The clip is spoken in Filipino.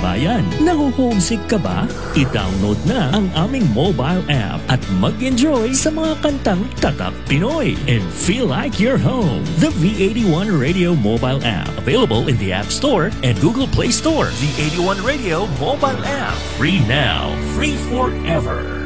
kabayan. Naho-homesick ka ba? I-download na ang aming mobile app at mag-enjoy sa mga kantang Tatak Pinoy and feel like you're home. The V81 Radio mobile app, available in the App Store and Google Play Store. V81 Radio mobile app, free now, free forever.